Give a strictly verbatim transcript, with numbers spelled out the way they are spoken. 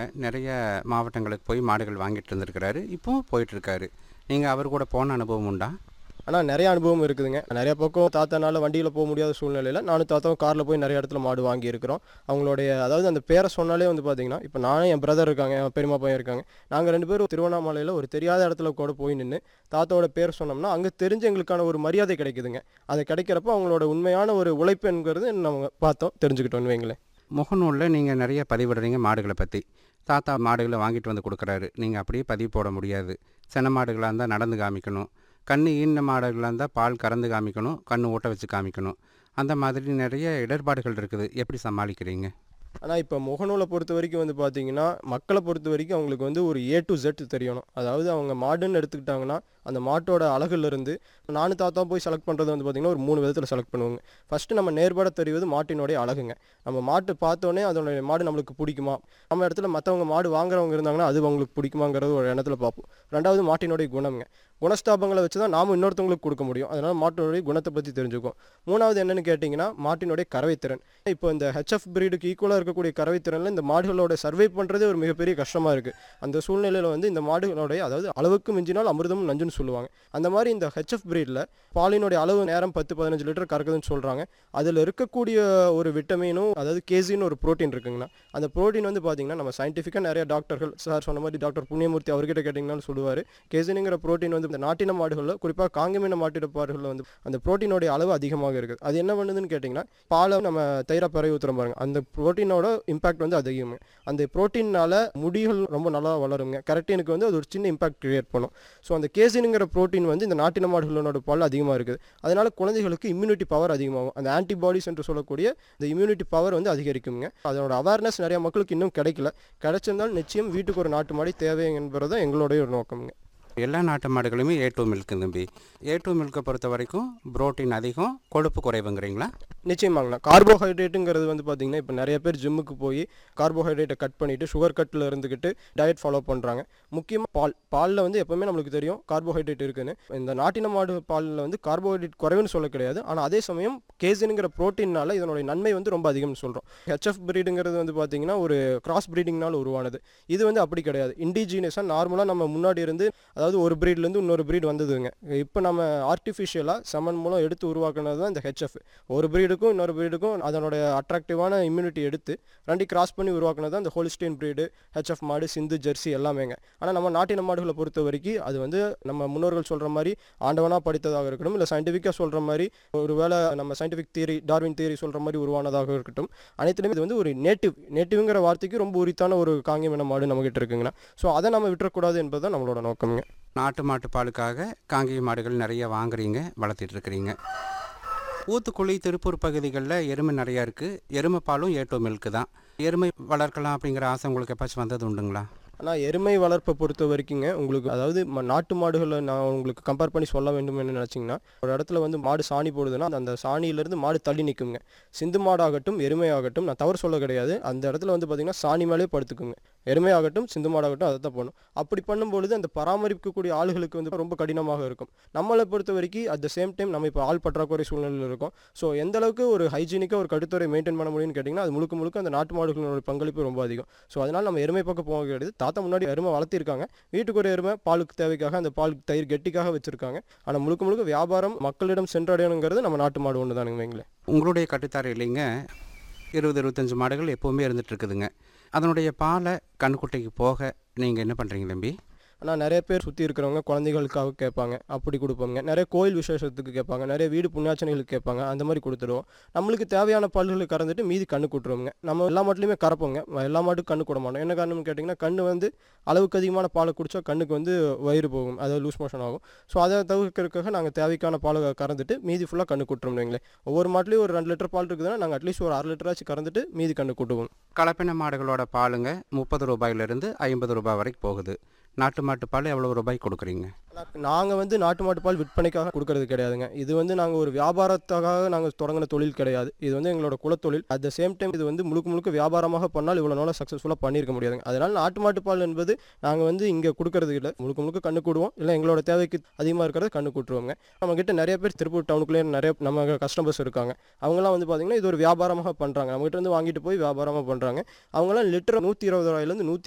நிறைய மாவட்டங்களுக்கு போய் மாடுகள் வாங்கிட்டு இருந்திருக்கிறாரு. இப்பவும் போயிட்டுருக்காரு. நீங்கள் அவர் கூட போன அனுபவம் உண்டா? ஆனால் நிறைய அனுபவம் இருக்குதுங்க. நிறைய பக்கம் தாத்தானால வண்டியில் போக முடியாத சூழ்நிலையில் நானும் தாத்தாவும் காரில் போய் நிறைய இடத்துல மாடு வாங்கியிருக்கிறோம். அவங்களுடைய அதாவது அந்த பேரை சொன்னாலே வந்து பார்த்தீங்கன்னா, இப்போ நானும் என் பிரதர் இருக்காங்க, என் பெரியம்மா பையன் இருக்காங்க. நாங்கள் ரெண்டு பேரும் திருவண்ணாமலையில் ஒரு தெரியாத இடத்துல கூட போய் நின்று தாத்தாவோட பேர் சொன்னோம்னா, அங்கே தெரிஞ்ச எங்களுக்கான ஒரு மரியாதை கிடைக்குதுங்க. அது கிடைக்கிறப்போ அவங்களோட உண்மையான ஒரு உழைப்புங்கிறது நம்ம பார்த்தோம், தெரிஞ்சுக்கிட்டோன்னு வைங்களேன். முகநூலில் நீங்கள் நிறைய பதிவிடுறீங்க மாடுகளை பற்றி. தாத்தா மாடுகளை வாங்கிட்டு வந்து கொடுக்குறாரு, நீங்கள் அப்படியே பதிவு போட முடியாது. சென மாடுகளாக இருந்தால் நடந்து காமிக்கணும், கன்று ஈன மாடுகளாக இருந்தால் பால் கறந்து காமிக்கணும், கன்று ஊட்ட வச்சு காமிக்கணும். அந்த மாதிரி நிறைய இடர்பாடுகள் இருக்குது. எப்படி சமாளிக்கிறீங்க? ஆனால் இப்போ முகநூலை பொறுத்த வரைக்கும் வந்து பார்த்தீங்கன்னா, மக்களை பொறுத்த வரைக்கும் அவங்களுக்கு வந்து ஒரு ஏ டு ஜெட் தெரியணும். அதாவது அவங்க மாடுன்னு எடுத்துக்கிட்டாங்கன்னா, அந்த மாட்டோட அழகுலேருந்து நானும் தாத்தா போய் செலக்ட் பண்ணுறது வந்து பார்த்திங்கன்னா ஒரு மூணு விதத்தில் செலக்ட் பண்ணுவாங்க. ஃபஸ்ட்டு நம்ம நேர்பட தெரிவது மாட்டினுடைய அழகுங்க. நம்ம மாட்டு பார்த்தோன்னே அதோடைய மாடு நம்மளுக்கு பிடிக்குமா, நம்ம இடத்துல மற்றவங்க மாடு வாங்குறவங்க இருந்தாங்கன்னா அது அவங்களுக்கு பிடிக்குமாங்கிறது ஒரு எண்ணத்தில் பார்ப்போம். ரெண்டாவது மாட்டினுடைய குணம்ங்க. குணஸ்தாபங்களை வச்சு தான் நாம் இன்னொருத்தவங்களுக்கு கொடுக்க முடியும். அதனால் மாட்டினுடைய குணத்தை பற்றி தெரிஞ்சுக்கும். மூணாவது என்னென்னு கேட்டிங்கன்னா, மாட்டினுடைய கறவைத்திறன். இப்போ இந்த ஹெச்எஃப் பிரீடுக்கு ஈக்குவலாக இருக்கக்கூடிய கறவைத்திறனில் இந்த மாடுகளோட சர்வை பண்ணுறதே ஒரு மிகப்பெரிய கஷ்டமாக இருக்குது. அந்த சூழ்நிலையில் வந்து இந்த மாடுகளுடைய அதாவது அளவுக்கு மிஞ்சினால் அமிர்தமும் நஞ்சுன்னு சொல்லுவாங்க. அந்த மாதிரி இந்த ஹெச்எஃப் பிரீடில் பாலினுடைய அளவு நேரம் பத்து பதினஞ்சு லிட்டர் கறக்குதுன்னு சொல்கிறாங்க. அதில் இருக்கக்கூடிய ஒரு விட்டமினும் அதாவது கேசின்னு ஒரு ப்ரோட்டீன் இருக்குங்கண்ணா. அந்த ப்ரோட்டீன் வந்து பார்த்திங்கன்னா நம்ம சயின்டிஃபிக்காக நிறைய டாக்டர்கள் சார் சொன்ன மாதிரி டாக்டர் புண்ணியமூர்த்தி அவர்கிட்ட கேட்டிங்கன்னாலும் சொல்லுவார். கேசினுங்கிற ப்ரோட்டீன் வந்து இந்த நாட்டின மாடுகளில் குறிப்பாக காங்கமீன மாட்டிடப்பாடுகளில் வந்து அந்த ப்ரோட்டீனோடைய அளவு அதிகமாக இருக்குது. அது என்ன பண்ணுதுன்னு கேட்டிங்கன்னா, பாலை நம்ம தயிராக பிறகு ஊற்றுறோம் பாருங்க, அந்த ப்ரோட்டீனோட இம்பாக்ட் வந்து அதிகங்க. அந்த ப்ரோட்டீனால் முடிகள் ரொம்ப நல்லா வளருங்க. கரெக்டினுக்கு வந்து அது ஒரு சின்ன இம்பாக்ட் கிரியேட் பண்ணும். ஸோ அந்த கேசினுங்கிற ப்ரோட்டீன் வந்து இந்த நாட்டின மாடுகளோட பால் அதிகமாக இருக்குது. அதனால் குழந்தைகளுக்கு இம்யூனிட்டி பவர் அதிகமாகும். அந்த ஆன்டிபாடிஸ் என்று சொல்லக்கூடிய இந்த இம்யூனிட்டி பவர் வந்து அதிகரிக்குங்க. அதோட அவேர்னஸ் நிறைய மக்களுக்கு இன்னும் கிடைக்கல. கிடைச்சிருந்தால் நிச்சயம் வீட்டுக்கு ஒரு நாட்டு மாடி தேவை என்பது தான் எங்களுடைய ஒரு நோக்கம்ங்க. எல்லா நாட்டு மாடுகளுமே ஏ டூ மில்க்கு தம்பி. ஏ டூ மில்கை பொறுத்த வரைக்கும் புரோட்டீன் அதிகம், கொழுப்பு குறைவுங்கிறீங்களா? நிச்சயமாங்கண்ணா. கார்போஹைட்ரேட்டுங்கிறது வந்து பார்த்திங்கன்னா, இப்போ நிறைய பேர் ஜிம்முக்கு போய் கார்போஹைட்ரேட்டை கட் பண்ணிவிட்டு சுகர் கட்டில் இருந்துக்கிட்டு டயட் ஃபாலோ பண்ணுறாங்க. முக்கியமாக பால் பாலில் வந்து எப்போவுமே நம்மளுக்கு தெரியும் கார்போஹைட்ரேட் இருக்குன்னு. இந்த நாட்டின மாடு பாலில் வந்து கார்போஹைட்ரேட் குறைவுன்னு சொல்ல கிடையாது. ஆனால் அதே சமயம் கேசினுங்கிற ப்ரோட்டீனால் இதனுடைய நன்மை வந்து ரொம்ப அதிகம்னு சொல்கிறோம். ஹெச்எஃப் பிரீடுங்கிறது வந்து பார்த்திங்கன்னா ஒரு கிராஸ் பிரீடிங்னால் உருவானது. இது வந்து அப்படி கிடையாது. இண்டிஜினியஸாக நார்மலாக நம்ம முன்னாடி இருந்து அதாவது ஒரு பிரீட்லேருந்து இன்னொரு பிரீட் வந்ததுங்க. இப்போ நம்ம ஆர்டிஃபிஷியலாக சமன் மூலம் எடுத்து உருவாக்குனது தான் இந்த ஹெச்எஃப். ஒரு பிரீடுக்கும் இன்னொரு பிரீடுக்கும் அதனுடைய அட்ராக்டிவான இம்யூனிட்டி எடுத்து ரெண்டு கிராஸ் பண்ணி உருவாக்குனது தான் இந்த ஹோலிஸ்டீன் பிரீடு, ஹெச்எஃப் மாடு, சிந்து ஜெர்சி எல்லாமேங்க. ஆனால் நம்ம நாட்டின மாடுகளை பொறுத்த வரைக்கும் அது வந்து நம்ம முன்னோர்கள் சொல்கிற மாதிரி ஆண்டவனாக படித்ததாக இருக்கட்டும், இல்லை சயின்டிஃபிக்காக சொல்கிற மாதிரி ஒரு வேளை நம்ம சயின்டிஃபிக் தியரி டார்வின் தியரி சொல்கிற மாதிரி உருவானதாக இருக்கட்டும், அனைத்துலேயுமே இது வந்து ஒரு நேட்டிவ் நேட்டிவ்ங்கிற வார்த்தைக்கு ரொம்ப உரித்தான ஒரு காங்கேயமான மாடு நம்மகிட்ட இருக்குங்கண்ணா. ஸோ அதை நம்ம விட்டுறக்கூடாது என்பது தான் நம்மளோட நோக்கம்ங்க. நாட்டு மாட்டு பாலுக்காக காங்கேய மாடுகள் நிறைய வாங்குறீங்க, வளர்த்திட்டு இருக்கிறீங்க. ஊத்துக்குழி, திருப்பூர் பகுதிகளில் எருமை நிறையா இருக்குது. எருமை பாலும் ஏ டூ மில்க்கு தான். எருமை வளர்க்கலாம் அப்படிங்கிற ஆசை உங்களுக்கு எப்போச்சும் வந்தது உண்டுங்களா? ஆனால் எருமை வளர்ப்பை பொறுத்த வரைக்குங்க உங்களுக்கு அதாவது ம நாட்டு மாடுகளை நான் உங்களுக்கு கம்பேர் பண்ணி சொல்ல வேண்டும் என்ன நினச்சிங்கன்னா, ஒரு இடத்துல வந்து மாடு சாணி போடுதுன்னா அந்த சாணியிலேருந்து மாடு தள்ளி நிற்குங்க. சிந்து மாடாகட்டும் எருமையாகட்டும், நான் தவறு சொல்ல கிடையாது, அந்த இடத்துல வந்து பார்த்திங்கன்னா சாணி மேலே படுத்துக்குங்க. எருமையாகட்டும் சிந்து மாடாகட்டும் அதை தான் பண்ணும். அப்படி பண்ணும்பொழுது அந்த பராமரிக்கக்கூடிய ஆளுகளுக்கு வந்து ரொம்ப கடினமாக இருக்கும். நம்மளை பொறுத்த வரைக்கும் அட் த சேம் டைம் நம்ம இப்போ ஆள் பற்றாக்குறை சூழ்நிலையில் இருக்கோம். ஸோ எந்த அளவுக்கு ஒரு ஹைஜீனிக்காக ஒரு கட்டுத்துறை மெயின்டைன் பண்ண முடியும்னு கேட்டிங்கன்னா, அது முழுக்க முழுக்க அந்த நாட்டு மாடுகளோட பங்களிப்பு ரொம்ப அதிகம். ஸோ அதனால் நம்ம எருமை பக்கம் போக கிடையாது. தாத்தா முன்னாடி எருமை வளர்த்திருக்காங்க. வீட்டுக்கு ஒரு எருமை பாலுக்கு தேவைக்காக அந்த பால் தயிர் கெட்டிக்காக வச்சுருக்காங்க. ஆனால் முழுக்க முழுக்க வியாபாரம் மக்களிடம் சென்றடையணுங்கிறது நம்ம நாட்டு மாடு ஒன்று தானுங்க வைங்களேன். உங்களுடைய கட்டுத்தாரை இல்லைங்க, இருபது இருபத்தஞ்சி மாடுகள் எப்போவுமே இருந்துகிட்டு இருக்குதுங்க. அதனுடைய பாலை கண்ணுக்குட்டைக்கு போக நீங்கள் என்ன பண்ணுறீங்க தம்பி? ஆனால் நிறைய பேர் சுற்றி இருக்கிறவங்க குழந்தைகளுக்காக கேட்பாங்க, அப்படி கொடுப்போங்க. நிறைய கோயில் விசேஷத்துக்கு கேட்பாங்க, நிறைய வீடு புண்ணியாச்சனைகளுக்கு கேட்பாங்க, அந்த மாதிரி கொடுத்துடுவோம். நம்மளுக்கு தேவையான பால்களை கறந்துட்டு மீதி கண்ணு கூட்டுருவோங்க. நம்ம எல்லா மாட்டுலையுமே கறப்போங்க, எல்லா மாட்டுக்கும் கண்ணு கூட மாட்டோம். என்ன காரணம்னு கேட்டிங்கன்னா, கண்ணு வந்து அளவுக்கு அதிகமான பாலை குடித்தா கண்ணுக்கு வந்து வயிறு போகும், அதாவது லூஸ் மோஷன் ஆகும். ஸோ அதை தவிர்க்கிறதுக்காக நாங்கள் தேவைக்கான பாலை கறந்துட்டு மீதி ஃபுல்லாக கண்ணு கூட்டுறோம் வைங்களேன். ஒவ்வொரு மாட்டுலேயும் ஒரு ரெண்டு லிட்டர் பால் இருக்குதுன்னா நாங்கள் அட்லீஸ்ட் ஒரு அரை லிட்டராச்சு கறந்துட்டு மீதி கண்ணு கூட்டுவோம். கலப்பின மாடுகளோட பாலுங்க முப்பது ரூபாயிலிருந்து ஐம்பது ரூபாய் வரைக்கும் போகுது. நாட்டு மாட்டு பால் எவ்வளோ ரூபாய்க்கு கொடுக்குறீங்க? நாங்கள் வந்து நாட்டு மாட்டு பால் விற்பனைக்காக கொடுக்கறது கிடையாதுங்க. இது வந்து நாங்கள் ஒரு வியாபாரத்துக்காக நாங்கள் தொடங்கின தொழில் கிடையாது. இது வந்து எங்களோட குலத்தொழில். அட் த சேம் டைம் இது வந்து முழுக்க முழுக்க வியாபாரமாக பண்ணால் இவ்வளோ நாளாக சக்ஸஸ்ஃபுல்லாக பண்ணியிருக்க முடியாதுங்க. அதனால் நாட்டு மாட்டு பால் என்பது நாங்கள் வந்து இங்கே கொடுக்கறது இல்லை. முழுக்க முழுக்க கண்ணு கூடுவோம், இல்லை எங்களோட தேவைக்கு அதிகமாக இருக்கிறத கண்ணு கூட்டுருவோங்க. நம்மகிட்ட நிறைய பேர் திருப்பூர் டவுனுக்குள்ளேயே நிறைய நம்ம கஸ்டமர்ஸ் இருக்காங்க. அவங்களாம் வந்து பார்த்திங்கன்னா இது ஒரு வியாபாரமாக பண்ணுறாங்க. நம்மகிட்ட வந்து வாங்கிட்டு போய் வியாபாரமாக பண்ணுறாங்க. அவங்களாம் லிட்டர் நூற்றி இருபது ரூபாயிலேருந்து நூற்றி